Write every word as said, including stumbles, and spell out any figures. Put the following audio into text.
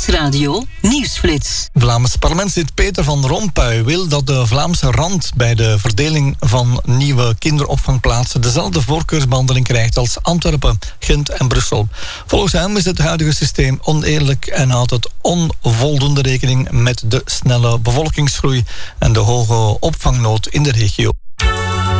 Nieuwsradio Nieuwsflits. Vlaams parlementslid Peter van Rompuy wil dat de Vlaamse Rand bij de verdeling van nieuwe kinderopvangplaatsen dezelfde voorkeursbehandeling krijgt als Antwerpen, Gent en Brussel. Volgens hem is het huidige systeem oneerlijk en houdt het onvoldoende rekening met de snelle bevolkingsgroei en de hoge opvangnood in de regio.